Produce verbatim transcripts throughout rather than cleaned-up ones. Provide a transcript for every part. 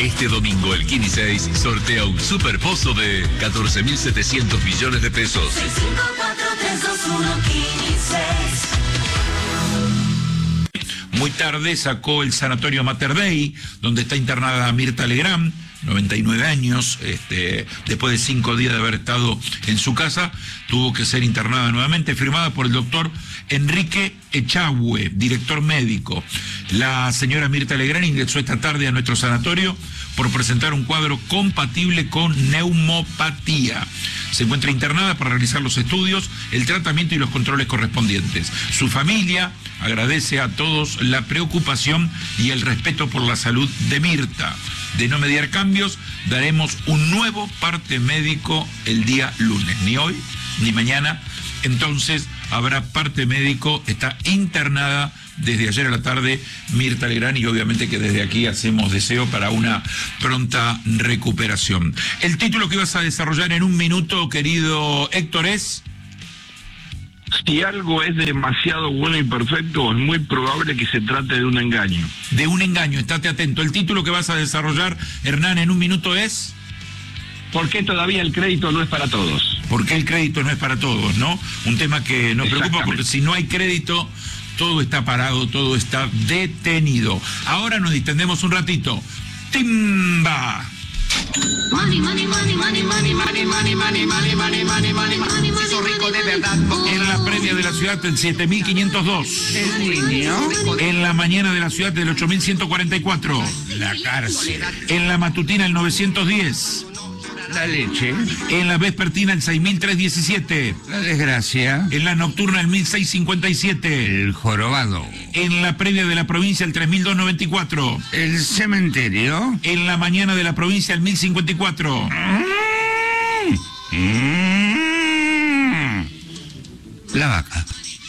Este domingo el Kini seis sortea un super pozo de catorce mil setecientos millones de pesos. seis cinco cuatro tres dos uno Kini seis. Muy tarde sacó el sanatorio Mater Dei, donde está internada Mirta Legrand, noventa y nueve años, este, después de cinco días de haber estado en su casa, tuvo que ser internada nuevamente, firmada por el doctor Enrique Echagüe, director médico. La señora Mirta Legrand ingresó esta tarde a nuestro sanatorio por presentar un cuadro compatible con neumopatía. Se encuentra internada para realizar los estudios, el tratamiento y los controles correspondientes. Su familia agradece a todos la preocupación y el respeto por la salud de Mirta. De no mediar cambios, daremos un nuevo parte médico el día lunes, ni hoy ni mañana. Entonces habrá parte médico, está internada desde ayer a la tarde Mirta Legrand, y obviamente que desde aquí hacemos deseo para una pronta recuperación. El título que ibas a desarrollar en un minuto, querido Héctor, es... Si algo es demasiado bueno y perfecto, es muy probable que se trate de un engaño. De un engaño, estate atento. El título que vas a desarrollar, Hernán, en un minuto es... ¿Por qué todavía el crédito no es para todos? Porque el crédito no es para todos, ¿no? Un tema que nos preocupa porque si no hay crédito, todo está parado, todo está detenido. Ahora nos distendemos un ratito. ¡Timba! Money, money, money, money, money, money, money, money, money, money, money, money, money, Se hizo rico de verdad. En la previa de la ciudad del siete mil quinientos dos. El niño. En la mañana de la ciudad del ocho mil ciento cuarenta y cuatro. La cárcel. En la matutina el novecientos diez. La leche. En la vespertina el seis mil trescientos diecisiete. La desgracia. En la nocturna el mil seiscientos cincuenta y siete. El jorobado. En la previa de la provincia el tres mil doscientos noventa y cuatro. El cementerio. En la mañana de la provincia el mil cincuenta y cuatro. Mm. Mm. La vaca.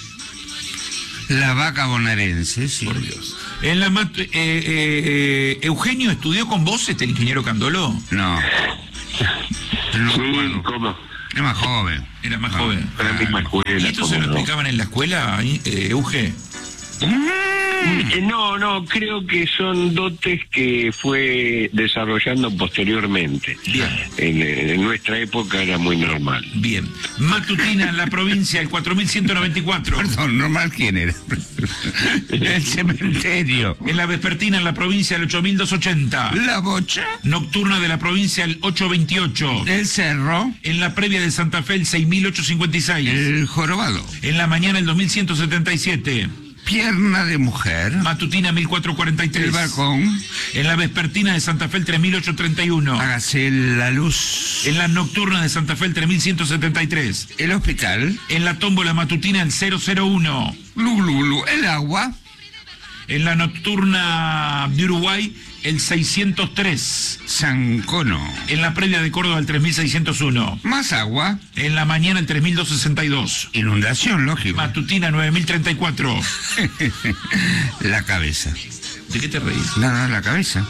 La vaca bonaerense, sí. Por Dios. En la mat- eh, eh, eh, Eugenio estudió con vos, este el ingeniero Candoló. No. No, Sí, bueno, ¿cómo? es más joven. Era más Ah, joven. Para la misma escuela. ¿Y esto se ¿cómo lo no? explicaban en la escuela, eh, Euge? Eh, No, no, creo que son dotes que fue desarrollando posteriormente. Bien. En, en nuestra época era muy normal. Bien. Matutina en la provincia el cuatro mil ciento noventa y cuatro. Perdón, normal, ¿quién era? El cementerio. En la vespertina en la provincia el ocho mil doscientos ochenta. La bocha. Nocturna de la provincia el ocho veintiocho. El cerro. En la previa de Santa Fe el seis mil ochocientos cincuenta y seis. El jorobado. En la mañana el dos mil ciento setenta y siete. Pierna de mujer. Matutina mil cuatrocientos cuarenta y tres. El balcón. En la vespertina de Santa Fe el tres mil ochocientos treinta y uno. Hágase la luz. En la nocturna de Santa Fe el tres mil ciento setenta y tres. El hospital. En la tómbola matutina el cero cero uno. Lu, lu, lu. El agua. En la nocturna de Uruguay el seiscientos tres. Sancono. En la previa de Córdoba el tres mil seiscientos uno. Más agua. En la mañana el tres mil doscientos sesenta y dos. Inundación, lógico. Matutina nueve mil treinta y cuatro. La cabeza. ¿De qué te reís? No, no, la cabeza.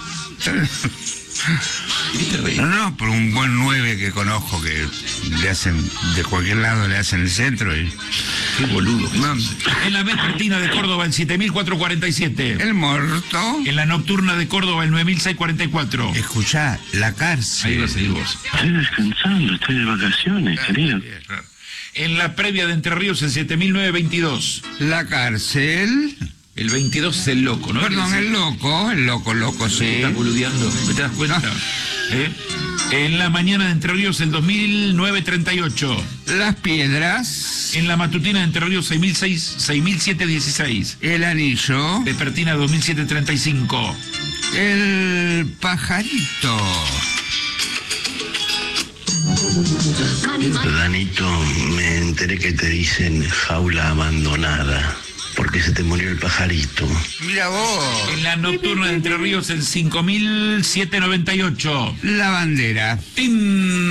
¿De qué te reís? No, no, por un buen nueve que conozco que le hacen, de cualquier lado le hacen el centro y... Qué boludo. No, En la vespertina de Córdoba el siete mil cuatrocientos cuarenta y siete. el muerto. En la nocturna de Córdoba el nueve mil seiscientos cuarenta y cuatro. Escuchá, la cárcel. Ahí vas a ir vos. Estoy descansando, estoy de vacaciones, querido. En la previa de Entre Ríos el siete mil novecientos veintidós. La cárcel. El veintidós es el loco, ¿no? Perdón, el loco, el loco, loco, Se sí. está boludeando, ¿me te das cuenta? ¿Eh? En la mañana de Entre Ríos el dos mil novecientos treinta y ocho. Las piedras. En la matutina de Entre Ríos seis mil setecientos dieciséis. El anillo. Vespertina dos mil setecientos treinta y cinco. El pajarito. Danito, me enteré que te dicen jaula abandonada, porque se te murió el pajarito. Mira vos. En la nocturna de Entre Ríos el cinco mil setecientos noventa y ocho. La bandera. ¡Tim!